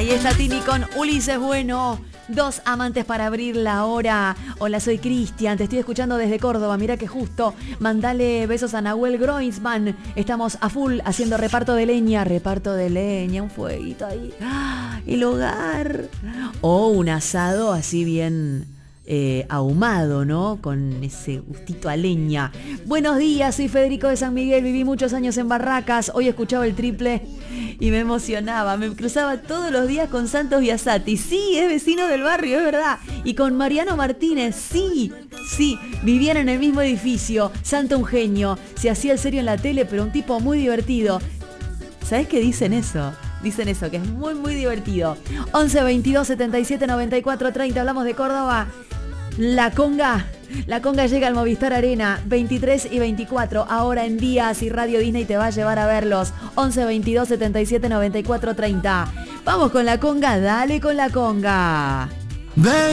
Ahí está Tini con Ulises Bueno. Dos amantes para abrir la hora. Hola, soy Cristian, te estoy escuchando desde Córdoba. Mira que justo, mandale besos a Nahuel Groisman. Estamos a full haciendo reparto de leña, un fueguito ahí. El hogar. O un asado así bien ahumado, ¿no? Con ese gustito a leña. Buenos días, soy Federico de San Miguel, viví muchos años en Barracas. Hoy escuchaba el triple y me emocionaba. Me cruzaba todos los días con Santos Biasati. Sí, es vecino del barrio, es verdad. Y con Mariano Martínez, sí, vivían en el mismo edificio. Santo un genio. Se hacía el serio en la tele, pero un tipo muy divertido. ¿Sabés qué dicen eso? Dicen eso, que es muy, muy divertido. 11 22 77 94 30. Hablamos de Córdoba. La conga llega al Movistar Arena 23 y 24. Ahora en días y Radio Disney te va a llevar a verlos. 11 22 77 94 30. Vamos con la conga, dale con la conga.